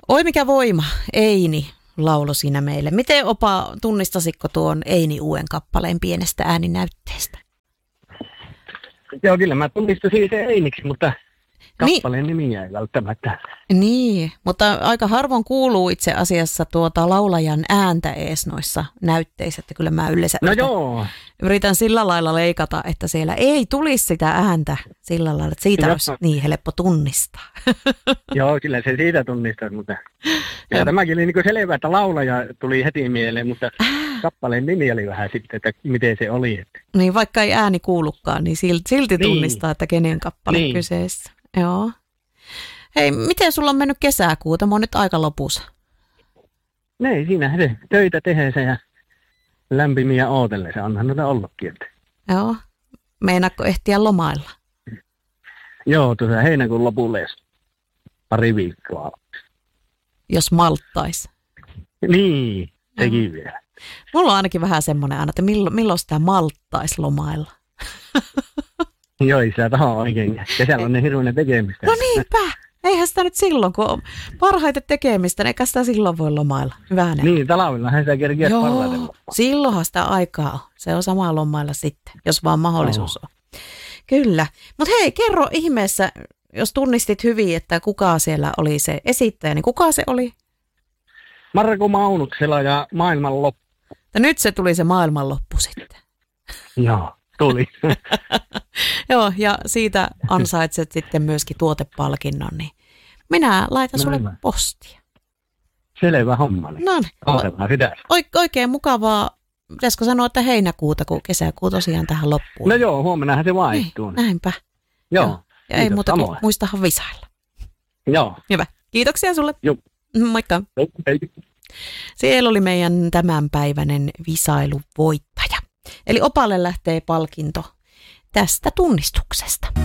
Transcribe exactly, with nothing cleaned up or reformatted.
Oi mikä voima, Eini laulo siinä meille. Miten opa, tunnistasitko tuon Eini uuden kappaleen pienestä ääninäytteestä? Joo, kyllä mä tunnistan siitä Einiksi, mutta kappaleen niin. Nimiä ei välttämättä. Niin, mutta aika harvoin kuuluu itse asiassa tuota laulajan ääntä ees noissa näytteissä, että kyllä mä yleensä no yritän, joo. yritän sillä lailla leikata, että siellä ei tulisi sitä ääntä sillä lailla, että siitä olisi niin helppo tunnistaa. Joo, kyllä se siitä tunnistaa, mutta ja tämäkin oli niin selvä, että laulaja tuli heti mieleen, mutta kappaleen nimi oli vähän sitten, että miten se oli. Että. Niin, vaikka ei ääni kuulukaan, niin silti, silti niin. tunnistaa, että kenen kappale niin. kyseessä. Joo. Hei, miten sulla on mennyt kesäkuu? Tämä on nyt aika lopussa. Niin, siinä se töitä tehdessä ja lämpimiä ootellessa. Onhan noita ollutkin. Että. Joo. Meinaatko ehtiä lomailla? Joo, tuossa heinäkuun lopulle pari viikkoa. Jos malttaisi. Niin, sekin vielä. Mulla on ainakin vähän semmoinen aina, että milloin, milloin sitä malttaisi lomailla. Joo, ei sitä taho oikein. Kesällä on ne hirveinen tekemistä. No niinpä. Eihän sitä nyt silloin, kun on parhaiten tekemistä, niin eikä sitä silloin voi lomailla. Hyvänä. Niin, talvellahan sitä kerkeä parhaiten. Silloinhan sitä aikaa on. Se on sama lomailla sitten, jos vaan mahdollisuus on. Kyllä. Mutta hei, kerro ihmeessä, jos tunnistit hyvin, että kuka siellä oli se esittäjä, niin kuka se oli? Marko Maunuksella ja Maailmanloppu. Ja nyt se tuli se maailmanloppu sitten. Joo, tuli. Joo, ja siitä ansaitset sitten myöskin tuotepalkinnon, niin minä laitan sulle no, postia. Selvä homma. No niin. Oikein mukavaa, pitäisikö sanoa, että heinäkuuta, kun kesäkuu tosiaan tähän loppuun. No joo, huomennahan se vaihtuu. Niin, näinpä. Joo. joo. Ja ei muuta kuin muistahan visailla. Joo. Hyvä. Kiitoksia sulle. Joo. Moikka. Hei. Siellä oli meidän tämänpäiväinen visailuvoittaja. Eli Opalle lähtee palkinto tästä tunnistuksesta.